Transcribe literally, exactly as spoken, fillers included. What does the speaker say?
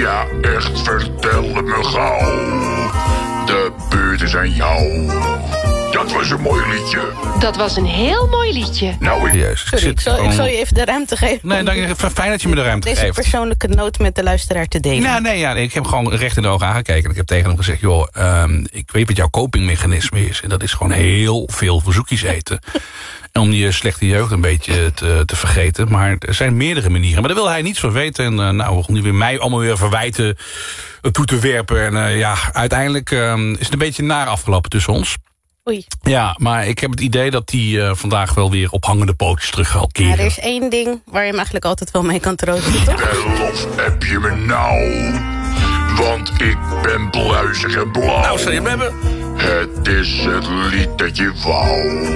Ja, echt, vertel het me gauw. De beurt is aan jou. Dat was een mooi liedje. Dat was een heel mooi liedje. Nou, ik... Yes, Sorry, ik zal, ik zal je even de ruimte geven. Nee, dank je. Fijn dat je me de ruimte Deze geeft. persoonlijke noot met de luisteraar te delen. Ja, nee, ja, ik heb gewoon recht in de ogen aangekeken. En ik heb tegen hem gezegd, joh, um, ik weet wat jouw copingmechanisme is. En dat is gewoon heel veel verzoekjes eten. En om die slechte jeugd een beetje te, te vergeten. Maar er zijn meerdere manieren. Maar daar wil hij niets van weten. En uh, nou, om nu weer mij allemaal weer verwijten uh, toe te werpen. En uh, ja, uiteindelijk uh, is het een beetje naar afgelopen tussen ons. Oei. Ja, maar ik heb het idee dat hij uh, vandaag wel weer op hangende pootjes terug gaat keren. Ja, er is één ding waar je hem eigenlijk altijd wel mee kan troosten, toch? Of heb je me nou? Want ik ben pluizig en blauw. Nou, zal je hem hebben? Het is het lied dat je wou.